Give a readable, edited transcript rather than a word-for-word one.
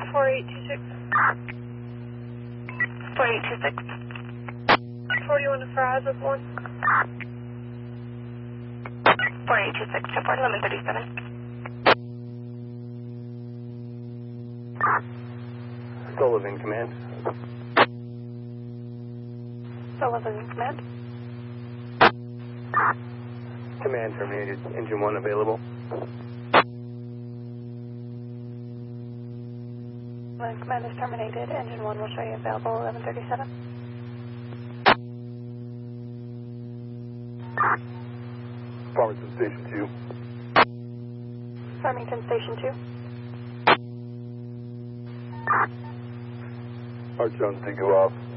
4826. 4826. 41 to Fries with 1. 4826, report 1137. Sullivan, command. Sullivan, command. Command terminated. Engine 1 available. When command is terminated, engine 1 will show you available 1137. Farmington Station 2. Farmington Station 2. Art Jones, did go off.